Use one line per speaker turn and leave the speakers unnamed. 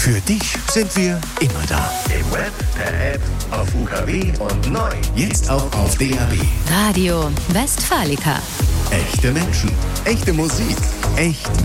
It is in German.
Für dich sind wir immer da.
Im Web, per App, auf UKW und neu.
Jetzt auch auf DAB.
Radio Westfalica.
Echte Menschen, echte Musik, echt